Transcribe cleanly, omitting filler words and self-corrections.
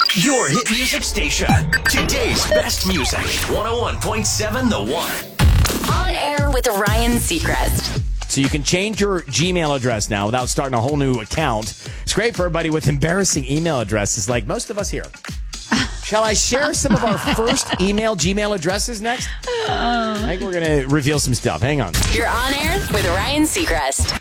Your hit music station. Today's best music. 101.7 The One. On air with Ryan Seacrest. So you can change your Gmail address now without starting a whole new account. It's great for everybody with embarrassing email addresses like most of us here. Shall I share some of our first Gmail addresses next? I think we're going to reveal some stuff. Hang on. You're on air with Ryan Seacrest.